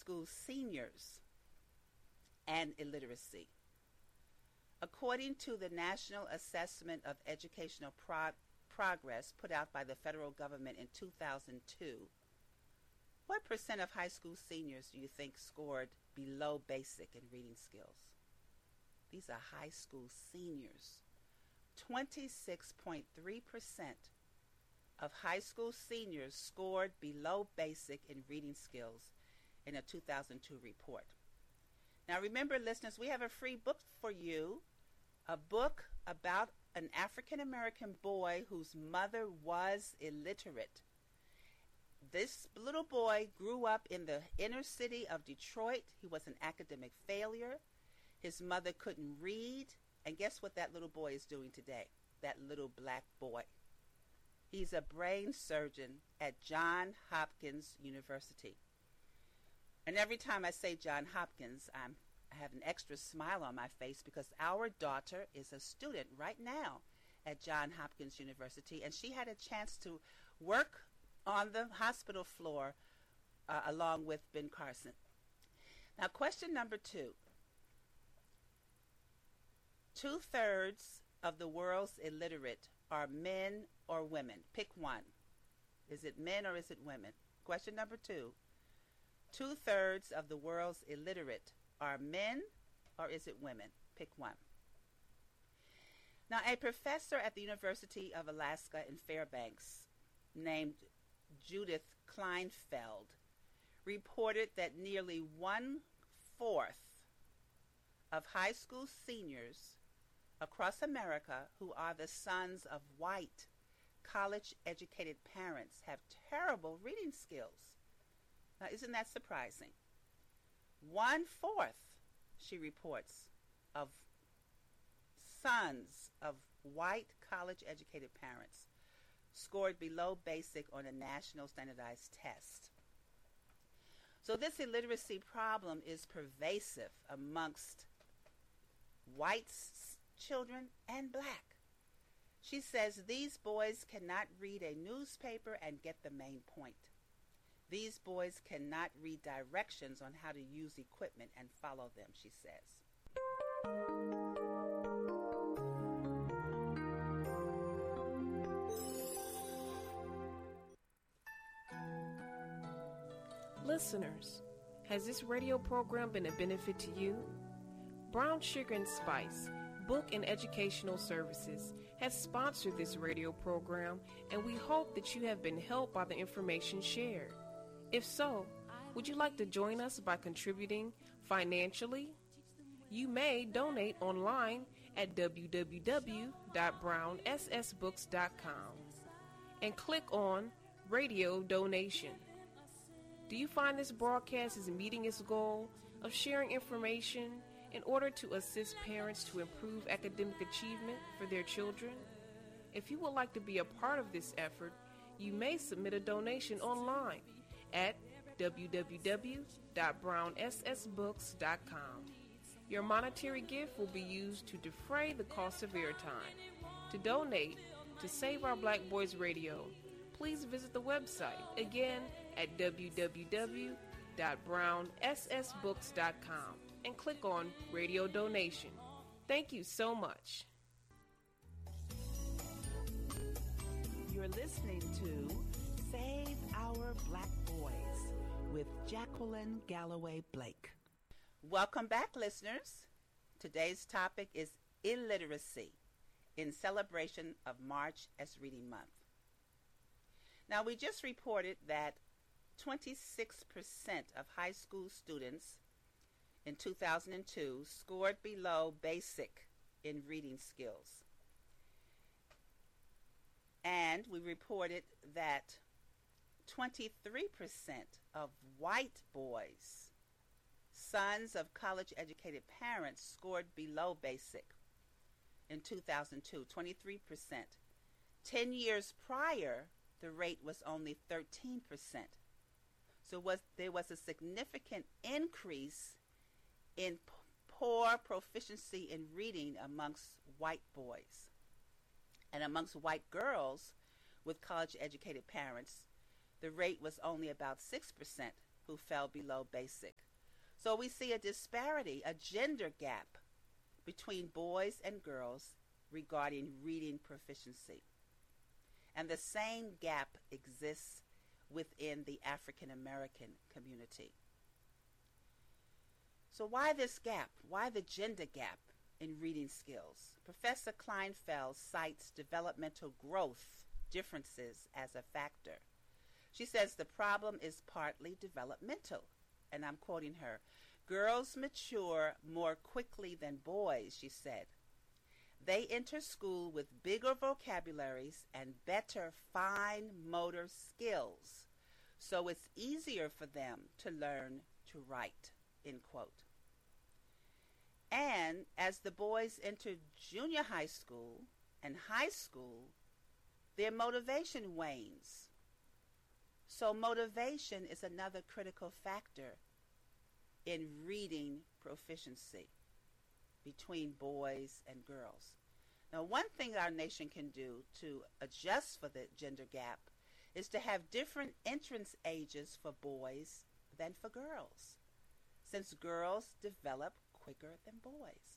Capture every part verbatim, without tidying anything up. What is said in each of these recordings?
school seniors and illiteracy. According to the National Assessment of Educational Pro- Progress put out by the federal government in two thousand two, what percent of high school seniors do you think scored below basic in reading skills? These are high school seniors. twenty-six point three percent of high school seniors scored below basic in reading skills in a two thousand two report. Now remember, listeners, we have a free book for you, a book about an African American boy whose mother was illiterate. This little boy grew up in the inner city of Detroit. He was an academic failure. His mother couldn't read. And guess what that little boy is doing today? That little black boy. He's a brain surgeon at Johns Hopkins University. And every time I say Johns Hopkins, I'm, I have an extra smile on my face because our daughter is a student right now at Johns Hopkins University, and she had a chance to work on the hospital floor uh, along with Ben Carson. Now, question number two. Two-thirds of the world's illiterate are men or women. Pick one. Is it men or is it women? Question number two. Two-thirds of the world's illiterate are men or is it women? Pick one. Now, a professor at the University of Alaska in Fairbanks named Judith Kleinfeld reported that nearly one-fourth of high school seniors across America who are the sons of white, college-educated parents have terrible reading skills. Now, isn't that surprising? One-fourth, she reports, of sons of white, college-educated parents scored below basic on a national standardized test. So this illiteracy problem is pervasive amongst white s- children and black. She says these boys cannot read a newspaper and get the main point. These boys cannot read directions on how to use equipment and follow them, she says. Listeners, has this radio program been a benefit to you? Brown Sugar and Spice, Book and Educational Services, has sponsored this radio program, and we hope that you have been helped by the information shared. If so, would you like to join us by contributing financially? You may donate online at w w w dot brown s s books dot com and click on Radio Donation. Do you find this broadcast is meeting its goal of sharing information in order to assist parents to improve academic achievement for their children? If you would like to be a part of this effort, you may submit a donation online at w w w dot brown s s books dot com. Your monetary gift will be used to defray the cost of airtime. To donate to Save Our Black Boys Radio, please visit the website again at w w w dot brown s s books dot com and click on Radio Donation. Thank you so much. You're listening to Save Our Black Boys with Jacqueline Galloway Blake. Welcome back, listeners. Today's topic is illiteracy in celebration of March as Reading Month. Now, we just reported that twenty-six percent of high school students in two thousand two scored below basic in reading skills. And we reported that twenty-three percent of white boys, sons of college-educated parents, scored below basic in two thousand two, twenty-three percent. Ten years prior, the rate was only thirteen percent. So was, there was a significant increase in p- poor proficiency in reading amongst white boys. And amongst white girls with college-educated parents, the rate was only about six percent who fell below basic. So we see a disparity, a gender gap between boys and girls regarding reading proficiency. And the same gap exists within the African American community. So why this gap? Why the gender gap in reading skills? Professor Kleinfeld cites developmental growth differences as a factor. She says the problem is partly developmental, and I'm quoting her. Girls mature more quickly than boys, she said. They enter school with bigger vocabularies and better fine motor skills, so it's easier for them to learn to write, end quote. And as the boys enter junior high school and high school, their motivation wanes. So motivation is another critical factor in reading proficiency between boys and girls. Now, one thing our nation can do to adjust for the gender gap is to have different entrance ages for boys than for girls, since girls develop quicker than boys.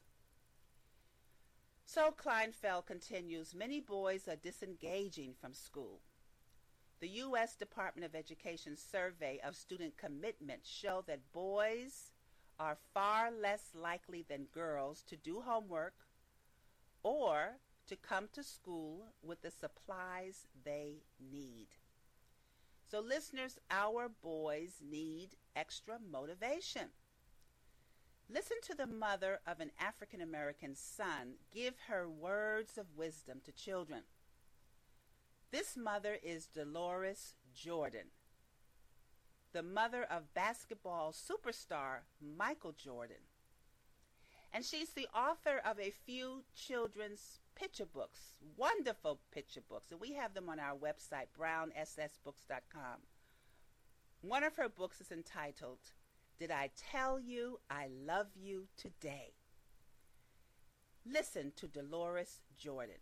So Kleinfeld continues, many boys are disengaging from school. The U S Department of Education survey of student commitment show that boys are far less likely than girls to do homework or to come to school with the supplies they need. So listeners, our boys need extra motivation. Listen to the mother of an African American son give her words of wisdom to children. This mother is Dolores Jordan, the mother of basketball superstar Michael Jordan. And she's the author of a few children's picture books, wonderful picture books, and we have them on our website, brown s s books dot com. One of her books is entitled, Did I Tell You I Love You Today? Listen to Dolores Jordan.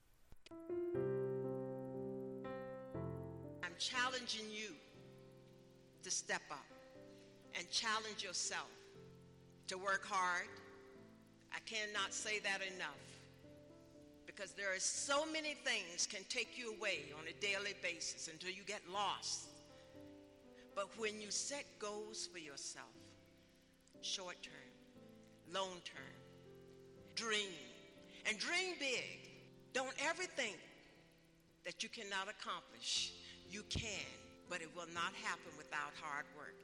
I'm challenging you to step up and challenge yourself to work hard. I cannot say that enough, because there are so many things can take you away on a daily basis until you get lost. But when you set goals for yourself, short term, long term, dream, and dream big. Don't ever think that you cannot accomplish. You can, but it will not happen without hard work.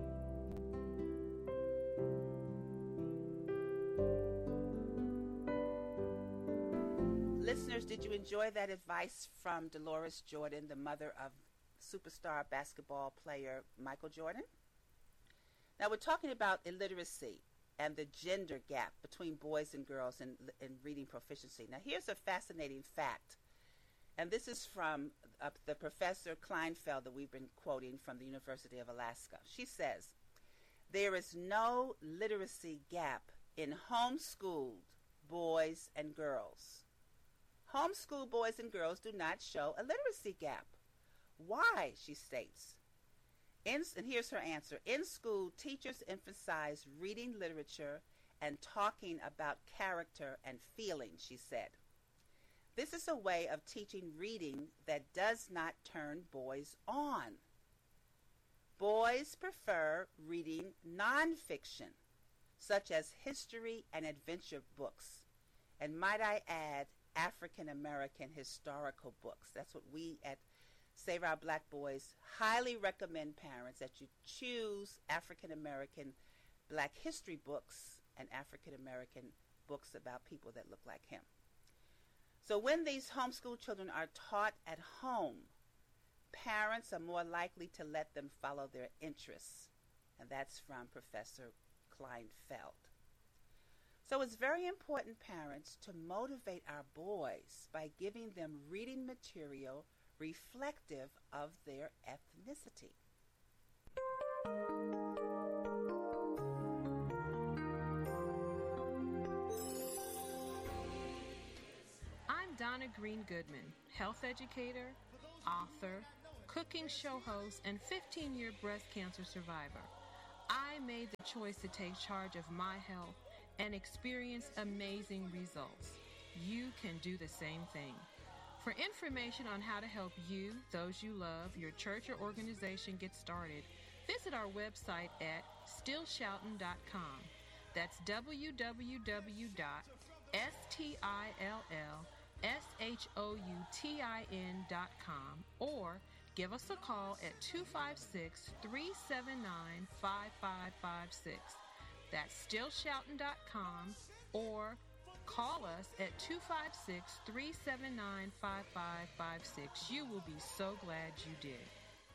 Listeners, did you enjoy that advice from Dolores Jordan, the mother of superstar basketball player Michael Jordan? Now we're talking about illiteracy and the gender gap between boys and girls in, in reading proficiency. Now here's a fascinating fact, and this is from uh, the Professor Kleinfeld that we've been quoting from the University of Alaska. She says, there is no literacy gap in homeschooled boys and girls. Homeschooled boys and girls do not show a literacy gap. Why, she states. In, and here's her answer. In school, teachers emphasize reading literature and talking about character and feeling, she said. This is a way of teaching reading that does not turn boys on. Boys prefer reading nonfiction, such as history and adventure books, and might I add, African American historical books. That's what we at Save Our Black Boys highly recommend parents, that you choose African American Black history books and African American books about people that look like him. So when these homeschool children are taught at home, parents are more likely to let them follow their interests. And that's from Professor Kleinfeld. So it's very important, parents, to motivate our boys by giving them reading material reflective of their ethnicity. I'm Donna Green Goodman, health educator, author, cooking show host, and fifteen-year breast cancer survivor. I made the choice to take charge of my health and experience amazing results. You can do the same thing. For information on how to help you, those you love, your church or organization get started, visit our website at still shoutin dot com. That's w w w dot still shoutin dot com, or give us a call at two five six, three seven nine, five five five six. That's still shoutin dot com, or call us at two five six, three seven nine, five five five six. You will be so glad you did.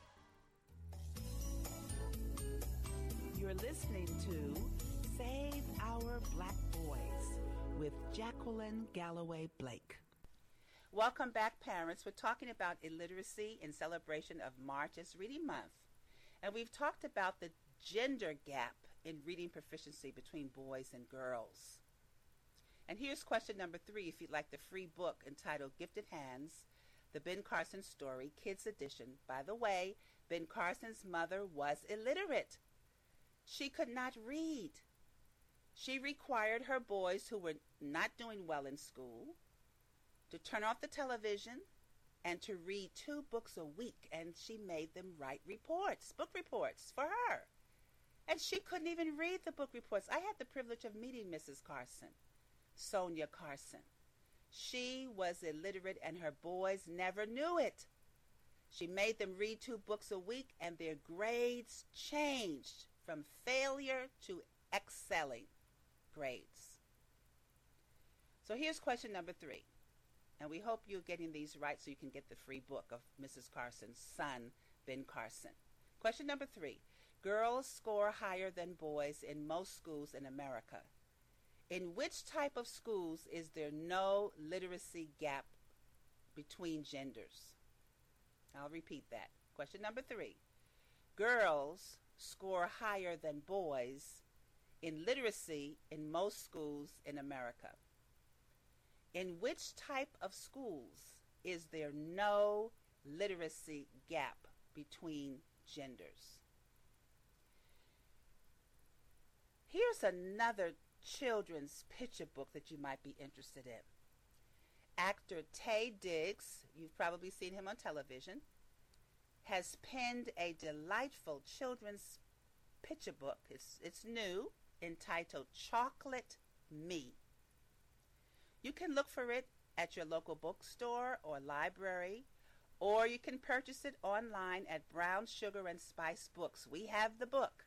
You're listening to Save Our Black Boys with Jacqueline Galloway Blake. Welcome back, parents. We're talking about illiteracy in celebration of March as Reading Month. And we've talked about the gender gap in reading proficiency between boys and girls. And here's question number three, if you'd like the free book entitled Gifted Hands, The Ben Carson Story, Kids Edition. By the way, Ben Carson's mother was illiterate. She could not read. She required her boys who were not doing well in school to turn off the television and to read two books a week, and she made them write reports, book reports for her. And she couldn't even read the book reports. I had the privilege of meeting Missus Carson, Sonia Carson. She was illiterate, and her boys never knew it. She made them read two books a week, and their grades changed from failure to excelling grades. So here's question number three. And we hope you're getting these right so you can get the free book of Missus Carson's son, Ben Carson. Question number three. Girls score higher than boys in most schools in America. In which type of schools is there no literacy gap between genders? I'll repeat that. Question number three. Girls score higher than boys in literacy in most schools in America. In which type of schools is there no literacy gap between genders? Here's another children's picture book that you might be interested in. Actor Taye Diggs, you've probably seen him on television, has penned a delightful children's picture book. It's, it's new, entitled Chocolate Me. You can look for it at your local bookstore or library, or you can purchase it online at Brown Sugar and Spice Books. We have the book.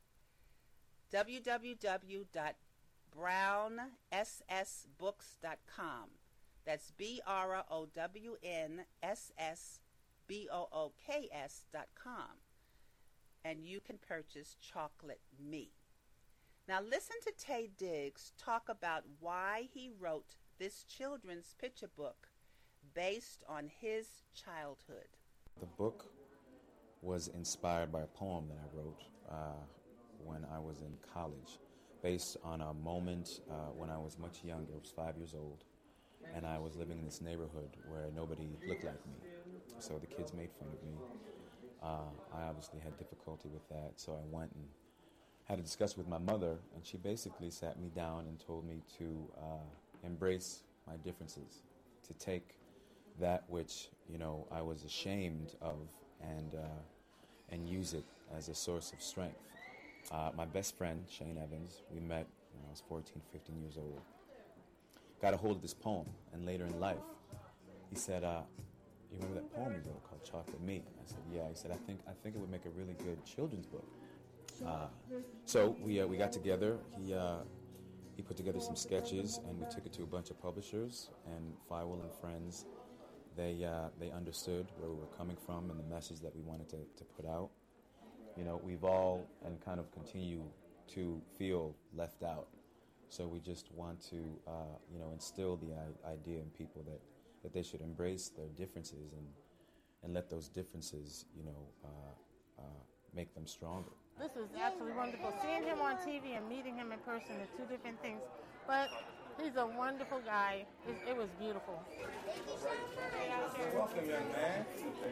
w w w dot brown s s books dot com. That's B R O W N S S B O O K S dot com. And you can purchase Chocolate Me. Now listen to Taye Diggs talk about why he wrote this children's picture book based on his childhood. The book was inspired by a poem that I wrote uh, when I was in college, based on a moment uh, when I was much younger. I was five years old, and I was living in this neighborhood where nobody looked like me. So the kids made fun of me. Uh, I obviously had difficulty with that, so I went and had a discussion with my mother, and she basically sat me down and told me to uh, embrace my differences, to take that which, you know, I was ashamed of and uh, and use it as a source of strength. Uh, my best friend, Shane Evans, we met when I was fourteen, fifteen years old, got a hold of this poem, and later in life, he said, uh, you remember that poem you wrote called Chocolate Me? I said, yeah. He said, I think I think it would make a really good children's book. Uh, so we uh, we got together. He uh, he put together some sketches, and we took it to a bunch of publishers. And Fywell and Friends, they uh, they understood where we were coming from and the message that we wanted to, to put out. You know, we've all and kind of continue to feel left out. So we just want to, uh, you know, instill the I- idea in people that, that they should embrace their differences and and let those differences, you know, uh, uh, make them stronger. This is absolutely wonderful. Seeing him on T V and meeting him in person are two different things. But He's a wonderful guy. It, it was beautiful. Welcome, young man.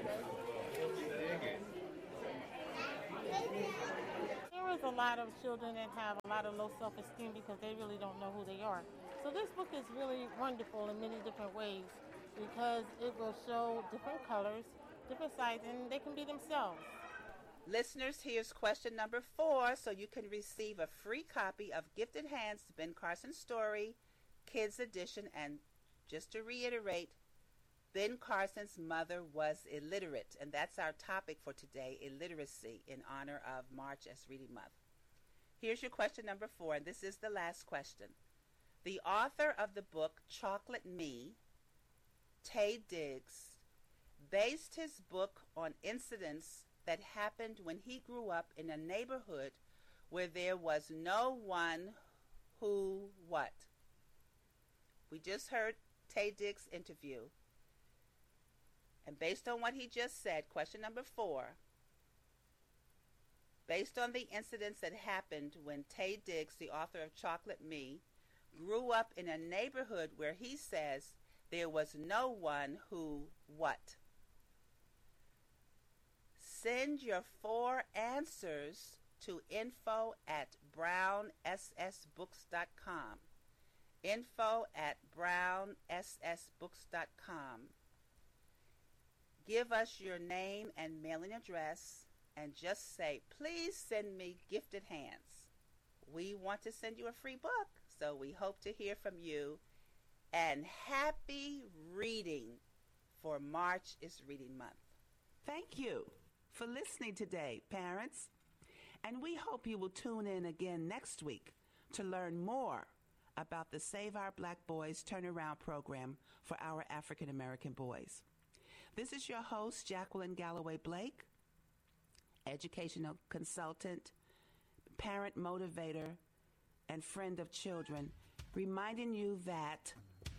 There is a lot of children that have a lot of low self-esteem because they really don't know who they are. So this book is really wonderful in many different ways because it will show different colors, different sizes, and they can be themselves. Listeners, here's question number four, so you can receive a free copy of Gifted Hands, Ben Carson's Story, Kids Edition. And just to reiterate, Ben Carson's mother was illiterate, and that's our topic for today, illiteracy, in honor of March as Reading Month. Here's your question number four, and this is the last question. The author of the book Chocolate Me, Taye Diggs, based his book on incidents that happened when he grew up in a neighborhood where there was no one who what? We just heard Taye Diggs' interview. And based on what he just said, question number four, based on the incidents that happened when Taye Diggs, the author of Chocolate Me, grew up in a neighborhood where he says there was no one who what? Send your four answers to info at brown s s books dot com. Info at brown s s books dot com. Give us your name and mailing address and just say, please send me Gifted Hands. We want to send you a free book, so we hope to hear from you. And happy reading, for March is Reading Month. Thank you for listening today, parents. And we hope you will tune in again next week to learn more about the Save Our Black Boys Turnaround program for our African American boys. This is your host, Jacqueline Galloway Blake, educational consultant, parent motivator, and friend of children, reminding you that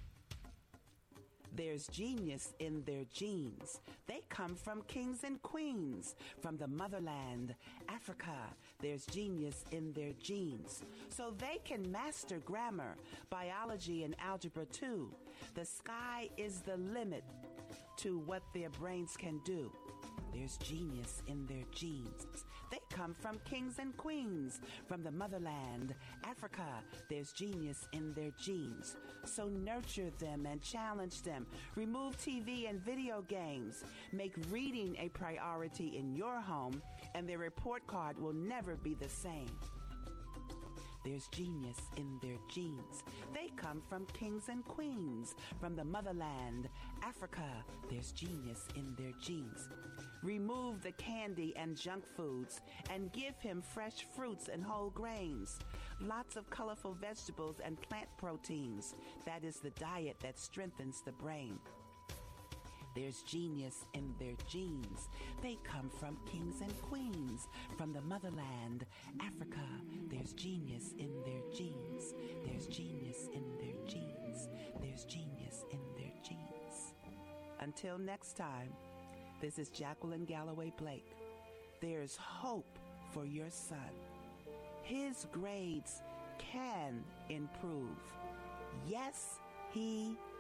there's genius in their genes. They come from kings and queens, from the motherland, Africa. There's genius in their genes. So they can master grammar, biology, and algebra too. The sky is the limit to what their brains can do. There's genius in their genes. They come from kings and queens, from the motherland, Africa. There's genius in their genes. So nurture them and challenge them. Remove T V and video games. Make reading a priority in your home, and their report card will never be the same. There's genius in their genes. They come from kings and queens, from the motherland, Africa. There's genius in their genes. Remove the candy and junk foods and give him fresh fruits and whole grains. Lots of colorful vegetables and plant proteins. That is the diet that strengthens the brain. There's genius in their genes. They come from kings and queens, from the motherland, Africa. There's genius in their genes. There's genius in their genes. There's genius in their genes. Until next time, this is Jacqueline Galloway Blake. There's hope for your son. His grades can improve. Yes, he